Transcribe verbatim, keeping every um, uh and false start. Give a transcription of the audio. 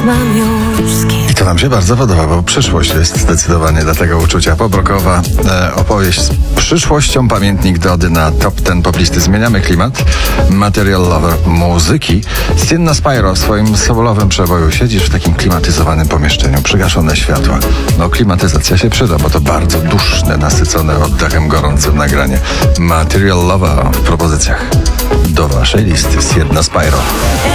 mam już z kim. I to nam się bardzo podoba, bo przyszłość jest zdecydowanie dla tego uczucia. Pobrokowa e, opowieść z przyszłością, pamiętnik Dody na top ten poplisty. Zmieniamy klimat. Material Lover muzyki. Sienna Spyro w swoim solowym przeboju. Siedzisz w takim klimatyzowanym pomieszczeniu, przygaszone światła. No klimatyzacja się przyda, bo to bardzo duszne, nasycone oddechem gorącym nagranie. Material Lover w propozycjach do waszej listy. Sienna Spyro.